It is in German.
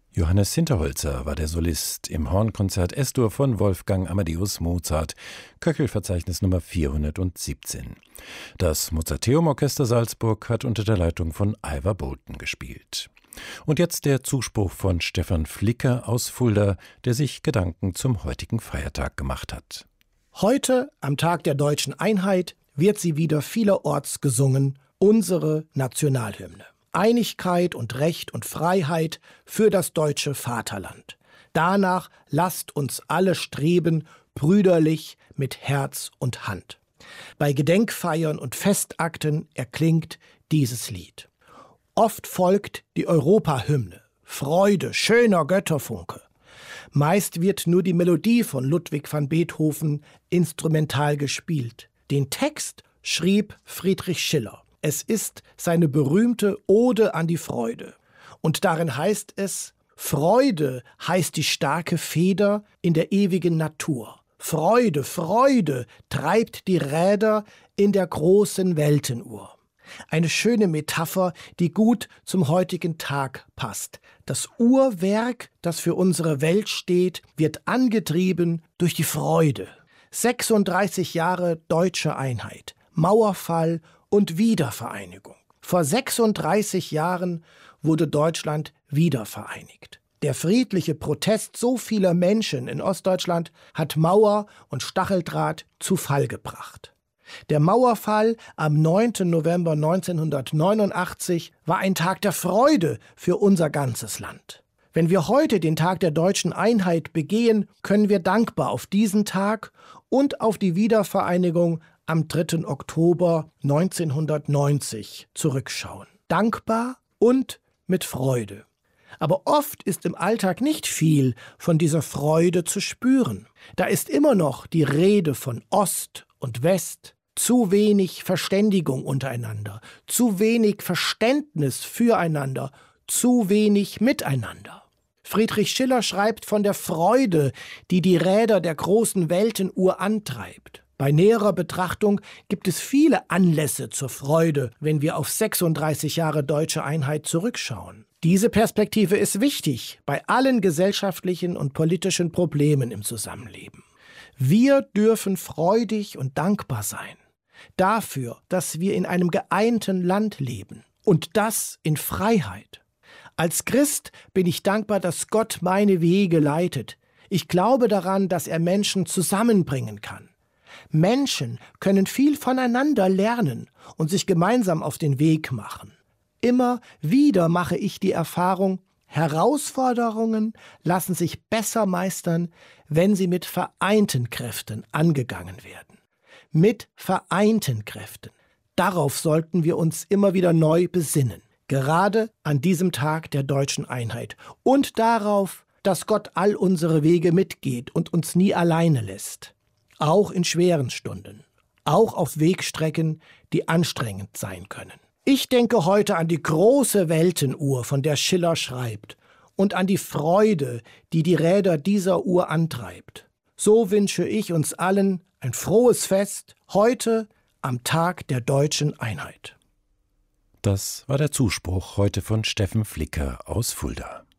Johannes Hinterholzer war der Solist im Hornkonzert S-Dur von Wolfgang Amadeus Mozart, Köchelverzeichnis Nummer 417. Das Mozarteum-Orchester Salzburg hat unter der Leitung von Ivor Bolton gespielt. Und jetzt der Zuspruch von Stefan Flicker aus Fulda, der sich Gedanken zum heutigen Feiertag gemacht hat. Heute, am Tag der deutschen Einheit, wird sie wieder vielerorts gesungen, unsere Nationalhymne. Einigkeit und Recht und Freiheit für das deutsche Vaterland. Danach lasst uns alle streben, brüderlich mit Herz und Hand. Bei Gedenkfeiern und Festakten erklingt dieses Lied. Oft folgt die Europahymne, Freude, schöner Götterfunke. Meist wird nur die Melodie von Ludwig van Beethoven instrumental gespielt. Den Text schrieb Friedrich Schiller. Es ist seine berühmte Ode an die Freude. Und darin heißt es: Freude heißt die starke Feder in der ewigen Natur. Freude, Freude treibt die Räder in der großen Weltenuhr. Eine schöne Metapher, die gut zum heutigen Tag passt. Das Uhrwerk, das für unsere Welt steht, wird angetrieben durch die Freude. 36 Jahre deutsche Einheit, Mauerfall und Wiedervereinigung. Vor 36 Jahren wurde Deutschland wiedervereinigt. Der friedliche Protest so vieler Menschen in Ostdeutschland hat Mauer und Stacheldraht zu Fall gebracht. Der Mauerfall am 9. November 1989 war ein Tag der Freude für unser ganzes Land. Wenn wir heute den Tag der deutschen Einheit begehen, können wir dankbar auf diesen Tag und auf die Wiedervereinigung am 3. Oktober 1990 zurückschauen. Dankbar und mit Freude. Aber oft ist im Alltag nicht viel von dieser Freude zu spüren. Da ist immer noch die Rede von Ost und West, zu wenig Verständigung untereinander, zu wenig Verständnis füreinander, zu wenig miteinander. Friedrich Schiller schreibt von der Freude, die die Räder der großen Weltenuhr antreibt. Bei näherer Betrachtung gibt es viele Anlässe zur Freude, wenn wir auf 36 Jahre deutsche Einheit zurückschauen. Diese Perspektive ist wichtig bei allen gesellschaftlichen und politischen Problemen im Zusammenleben. Wir dürfen freudig und dankbar sein dafür, dass wir in einem geeinten Land leben und das in Freiheit. Als Christ bin ich dankbar, dass Gott meine Wege leitet. Ich glaube daran, dass er Menschen zusammenbringen kann. Menschen können viel voneinander lernen und sich gemeinsam auf den Weg machen. Immer wieder mache ich die Erfahrung, Herausforderungen lassen sich besser meistern, wenn sie mit vereinten Kräften angegangen werden. Mit vereinten Kräften. Darauf sollten wir uns immer wieder neu besinnen. Gerade an diesem Tag der deutschen Einheit. Und darauf, dass Gott all unsere Wege mitgeht und uns nie alleine lässt. Auch in schweren Stunden, auch auf Wegstrecken, die anstrengend sein können. Ich denke heute an die große Weltenuhr, von der Schiller schreibt, und an die Freude, die die Räder dieser Uhr antreibt. So wünsche ich uns allen ein frohes Fest, heute am Tag der deutschen Einheit. Das war der Zuspruch heute von Steffen Flicker aus Fulda.